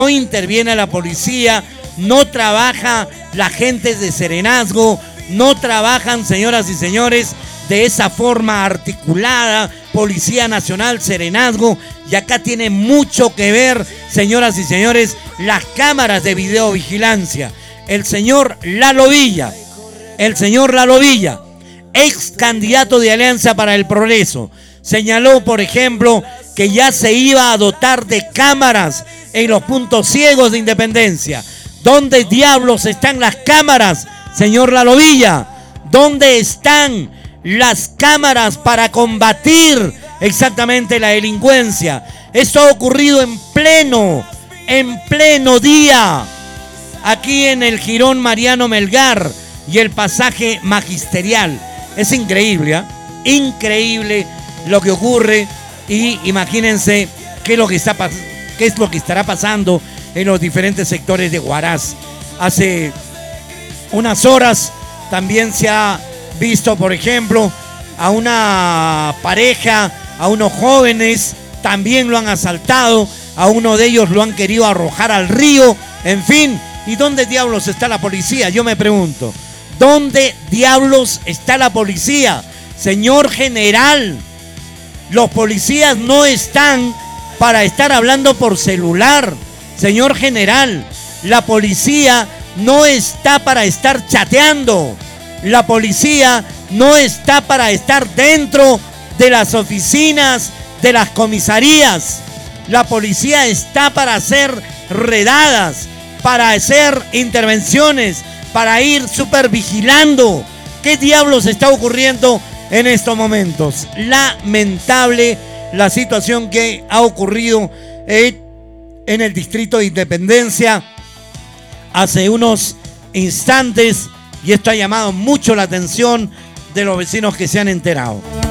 no interviene la policía, no trabaja la gente de Serenazgo, no trabajan, señoras y señores, de esa forma articulada, Policía Nacional, Serenazgo, y acá tiene mucho que ver, señoras y señores, las cámaras de videovigilancia. El señor Lalo Villa, ex candidato de Alianza para el Progreso, señaló, por ejemplo, que ya se iba a dotar de cámaras en los puntos ciegos de Independencia. ¿Dónde diablos están las cámaras, señor Lalo Villa? ¿Dónde están las cámaras para combatir exactamente la delincuencia? Esto ha ocurrido en pleno día, aquí en el Jirón Mariano Melgar y el pasaje Magisterial. Es increíble, ¿eh? Increíble lo que ocurre, y imagínense qué es lo que estará pasando en los diferentes sectores de Huaraz. Hace unas horas también se ha visto, por ejemplo, a una pareja, a unos jóvenes, también lo han asaltado, a uno de ellos lo han querido arrojar al río, en fin. ¿Y dónde diablos está la policía? Yo me pregunto, ¿dónde diablos está la policía? Señor general, los policías no están para estar hablando por celular. Señor general, la policía no está para estar chateando. La policía no está para estar dentro de las oficinas de las comisarías. La policía está para hacer redadas, para hacer intervenciones, para ir supervigilando. ¿Qué diablos está ocurriendo en estos momentos? Lamentable la situación que ha ocurrido en el distrito de Independencia hace unos instantes, y esto ha llamado mucho la atención de los vecinos que se han enterado.